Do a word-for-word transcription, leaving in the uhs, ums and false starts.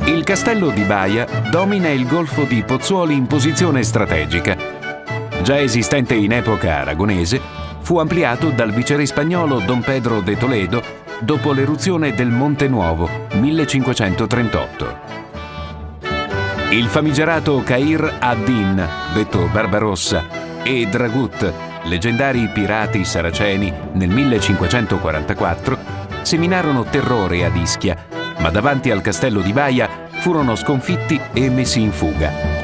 Il castello di Baia domina il golfo di Pozzuoli in posizione strategica. Già esistente in epoca aragonese, fu ampliato dal viceré spagnolo Don Pedro de Toledo dopo l'eruzione del Monte Nuovo, millecinquecentotrentotto. Il famigerato Khayr ad-Din, detto Barbarossa, e Dragut, leggendari pirati saraceni, nel millecinquecentoquarantaquattro, seminarono terrore ad Ischia, ma davanti al castello di Baia furono sconfitti e messi in fuga.